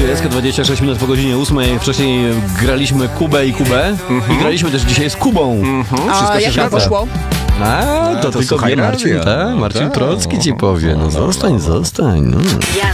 jest 26 minut po godzinie 8. Wcześniej graliśmy Kubę i Kubę. I graliśmy też dzisiaj z Kubą. A jak nam poszło? To tylko słuchaj Marcin, radia. Marcin Trocki ci powie. No zostań. No.